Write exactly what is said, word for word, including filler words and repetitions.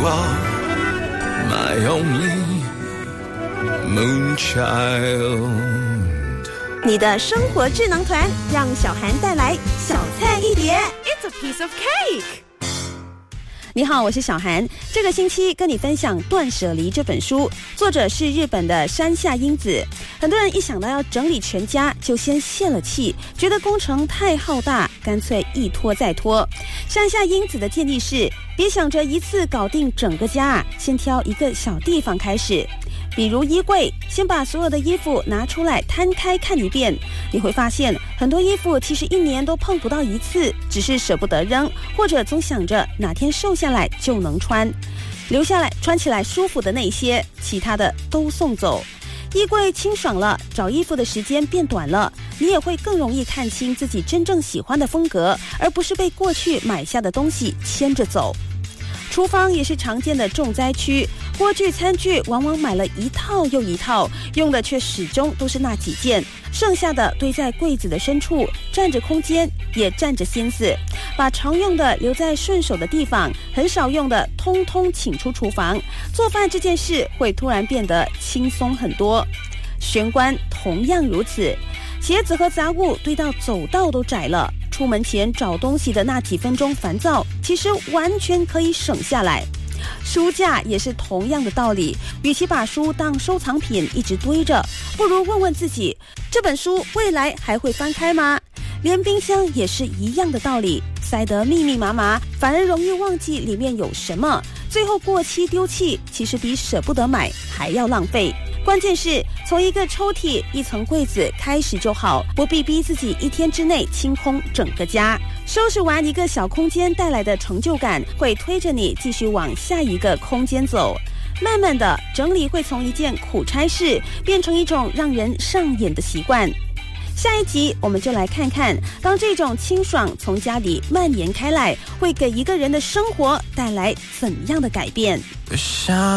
are my only moonchild。 你的生活智囊团，让小涵带来小菜一碟。 It's a piece of cake。 你好，我是小涵。这个星期跟你分享《断舍离》这本书，作者是日本的山下英子。很多人一想到要整理全家，就先泄了气，觉得工程太浩大，干脆一拖再拖。山下英子的建议是，别想着一次搞定整个家，先挑一个小地方开始。比如衣柜，先把所有的衣服拿出来摊开看一遍，你会发现很多衣服其实一年都碰不到一次，只是舍不得扔，或者总想着哪天瘦下来就能穿，留下来穿起来舒服的那些，其他的都送走。衣柜清爽了，找衣服的时间变短了，你也会更容易看清自己真正喜欢的风格，而不是被过去买下的东西牵着走。厨房也是常见的重灾区，锅具餐具往往买了一套又一套，用的却始终都是那几件，剩下的堆在柜子的深处，占着空间也占着心思。把常用的留在顺手的地方，很少用的通通请出厨房，做饭这件事会突然变得轻松很多。玄关同样如此，鞋子和杂物堆到走道都窄了，出门前找东西的那几分钟烦躁，其实完全可以省下来。书架也是同样的道理，与其把书当收藏品一直堆着，不如问问自己，这本书未来还会翻开吗？连冰箱也是一样的道理，塞得密密麻麻，反而容易忘记里面有什么，最后过期丢弃，其实比舍不得买还要浪费。关键是从一个抽屉一层柜子开始就好，不必逼自己一天之内清空整个家。收拾完一个小空间带来的成就感，会推着你继续往下一个空间走。慢慢的，整理会从一件苦差事变成一种让人上瘾的习惯。下一集我们就来看看，当这种清爽从家里蔓延开来，会给一个人的生活带来怎样的改变。